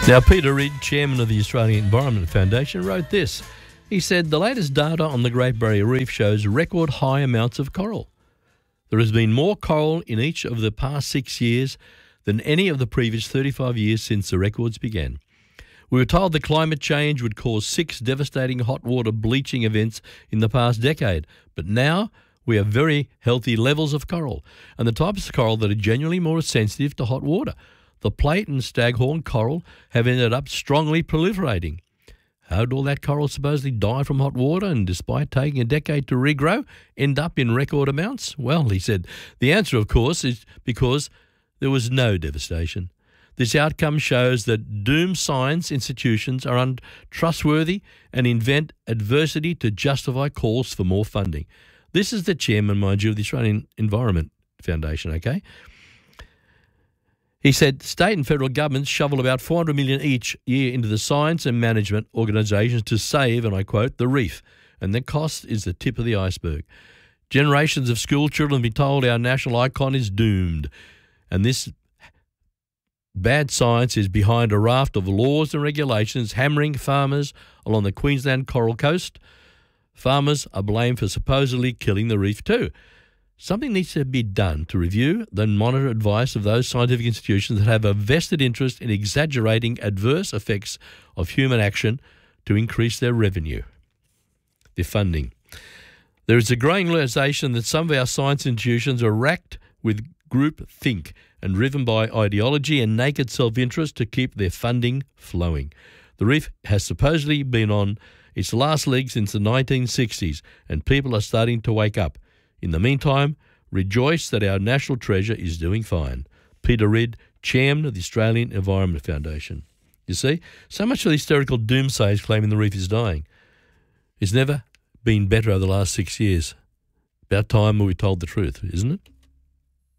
Now, Peter Ridd, chairman of the Australian Environment Foundation, wrote this. He said, the latest data on the Great Barrier Reef shows record high amounts of coral. There has been more coral in each of the past 6 years than any of the previous 35 years since the records began. We were told that climate change would cause 6 devastating hot water bleaching events in the past decade, but now we have very healthy levels of coral, and the types of coral that are genuinely more sensitive to hot water. The plate and staghorn coral have ended up strongly proliferating. How did all that coral supposedly die from hot water and, despite taking a decade to regrow, end up in record amounts? Well, he said, the answer, of course, is because there was no devastation. This outcome shows that doomed science institutions are untrustworthy and invent adversity to justify calls for more funding. This is the chairman, mind you, of the Australian Environment Foundation, okay? He said state and federal governments shovel about $400 million each year into the science and management organisations to save, and I quote, the reef, and the cost is the tip of the iceberg. Generations of school children have been told our national icon is doomed, and this bad science is behind a raft of laws and regulations hammering farmers along the Queensland Coral Coast. Farmers are blamed for supposedly killing the reef too. Something needs to be done to review the monitor advice of those scientific institutions that have a vested interest in exaggerating adverse effects of human action to increase their revenue, their funding. There is a growing realisation that some of our science institutions are racked with group think and driven by ideology and naked self-interest to keep their funding flowing. The reef has supposedly been on its last leg since the 1960s, and people are starting to wake up. In the meantime, rejoice that our national treasure is doing fine. Peter Ridd, chairman of the Australian Environment Foundation. You see, so much of the hysterical doomsayers claiming the reef is dying. It's never been better over the last 6 years. About time we told the truth, isn't it?